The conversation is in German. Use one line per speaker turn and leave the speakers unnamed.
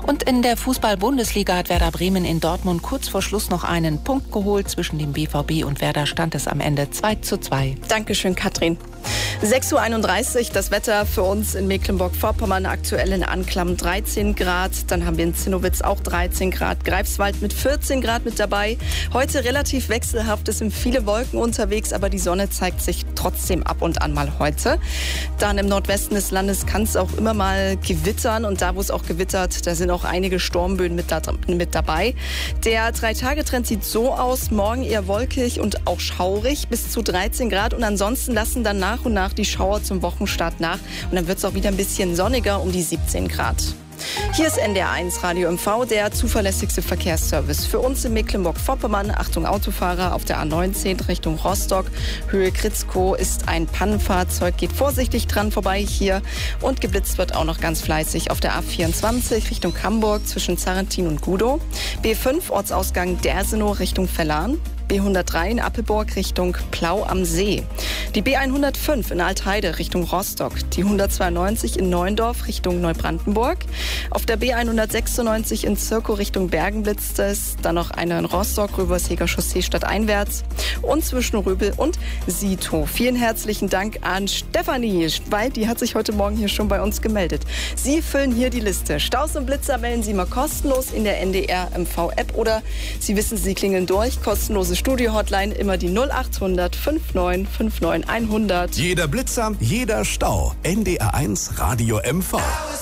Und in der Fußball-Bundesliga hat Werder Bremen in Dortmund kurz vor Schluss noch einen Punkt geholt. Zwischen dem BVB und Werder stand es am Ende 2:2.
Dankeschön, Katrin. 6:31 Uhr, das Wetter für uns in Mecklenburg-Vorpommern, aktuell in Anklam 13 Grad. Dann haben wir in Zinnowitz auch 13 Grad, Greifswald mit 14 Grad mit dabei. Heute relativ wechselhaft, es sind viele Wolken unterwegs, aber die Sonne zeigt sich trotzdem ab und an mal heute. Dann im Nordwesten des Landes kann es auch immer mal gewittern und da, wo es auch gewittert, da sind auch einige Sturmböen mit dabei. Der 3-Tage-Trend sieht so aus, morgen eher wolkig und auch schaurig, bis zu 13 Grad und ansonsten lassen dann nach und nach die Schauer zum Wochenstart nach und dann wird es auch wieder ein bisschen sonniger um die 17 Grad. Hier ist NDR1 Radio MV, der zuverlässigste Verkehrsservice. Für uns in Mecklenburg-Vorpommern, Achtung Autofahrer, auf der A19 Richtung Rostock, Höhe Kritzkow ist ein Pannenfahrzeug, geht vorsichtig dran vorbei hier und geblitzt wird auch noch ganz fleißig auf der A24 Richtung Hamburg zwischen Zarrentin und Gudow, B5 Ortsausgang Dersenow Richtung Verlan, B103 in Appelburg Richtung Plau am See. Die B105 in Altheide Richtung Rostock. Die 192 in Neuendorf Richtung Neubrandenburg. Auf der B196 in Zirkow Richtung Bergen blitzt es. Dann noch eine in Rostock, Röberseger Chaussee stadteinwärts. Und zwischen Röbel und Sito. Vielen herzlichen Dank an Stefanie, weil die hat sich heute Morgen hier schon bei uns gemeldet. Sie füllen hier die Liste. Staus und Blitzer melden Sie mal kostenlos in der NDR MV-App oder Sie wissen, Sie klingeln durch. Kostenlose Studio-Hotline, immer die 0800 59 59 100.
Jeder Blitzer, jeder Stau. NDR1 Radio MV.